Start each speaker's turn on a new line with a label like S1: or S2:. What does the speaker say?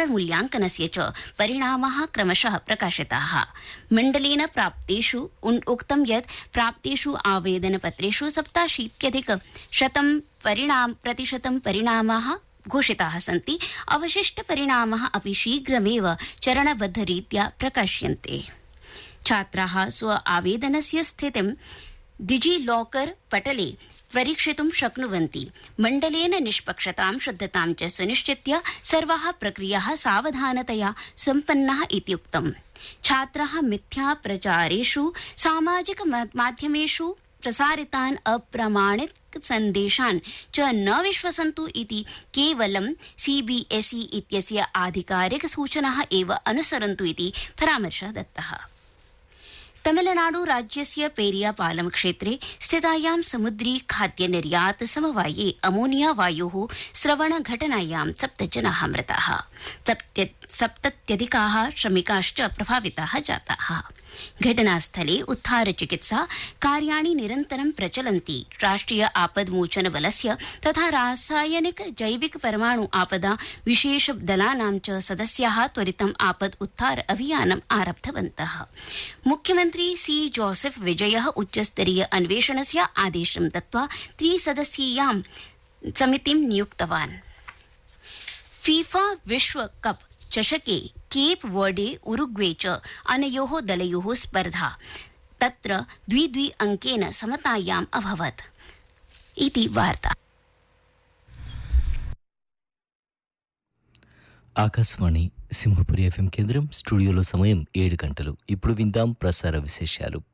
S1: पुनर्मूल्यांकनस्य च परिणामाः क्रमशः प्रकाशिताः। मण्डलेन प्राप्तेषु उक्तं यत् प्राप्तेषु आवेदनपत्रेषु 87% परिणामाः घोषिताः सन्ति। अवशिष्टपरिणामाः अपि शीघ्रमेव चरणबद्धरीत्या प्रकाश्यन्ते। छात्राः स्व आवेदनस्य स्थितिं डिजिलॉकर पटले परीक्षितुं शक्नुवन्ति। मण्डलेन निष्पक्षतां शुद्धतां च सुनिश्चित्य सर्वाः प्रक्रियाः सावधानतया सम्पन्नाः इति उक्तम्। छात्राः मिथ्या प्रचारेषु सामाजिक माध्यमेषु प्रसारितान् अप्रमाणित सन्देशान् च न विश्वसन्तु इति केवलं CBSE इत्यस्य आधिकारिक सूचनाः एव अनुसरन्तु इति परामर्शः दत्तः। तमिलनाडु राज्यस्य पेरियापालम क्षेत्रे स्थितायां समुद्री खाद्य निर्यात समवाये अमोनिया वायोः स्रवण घटनायां 7 जनाः मृताः। 70 श्रमिकाश्च प्रभाविताः जाताः। घटनास्थले उद्धार चिकित्सा कार्याणि निरन्तरं प्रचलन्ति। राष्ट्रिय आपद्मोचन बलस्य तथा रासायनिक जैविक परमाणु आपदा विशेष दलानां च सदस्याः त्वरितम् आपद् उद्धार अभियानम् आरब्धवन्तः। मुख्यमन्त्री सी जोसेफ विजयः उच्चस्तरीय अन्वेषणस्य आदेशं दत्त्वा 3 सदस्यीयां समितिं नियुक्तवान्। फीफा विश्व कप चषके केप वर्डे उरुग्वे च अनयोः दलयोः स्पर्धा तत्र 2-2 अंकेन समतायाम् अभवत् इति वार्ता।
S2: ఆకాశవాణి సింహపురి FM కేంద్రం స్టూడియోలో సమయం 7 గంటలు. ఇప్పుడు విందాం ప్రసార విశేషాలు.